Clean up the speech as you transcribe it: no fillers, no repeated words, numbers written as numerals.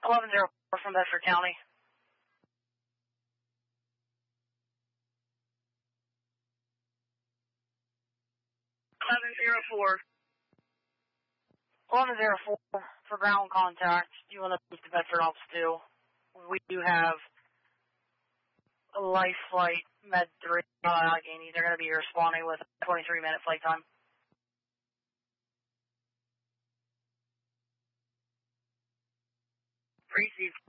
1104 from Bedford County. 1104. 1104 for ground contact. You want to move to Bedford Office 2. We do have a Life Flight Med 3 Allegheny. They're going to be responding with a 23-minute flight time. Received.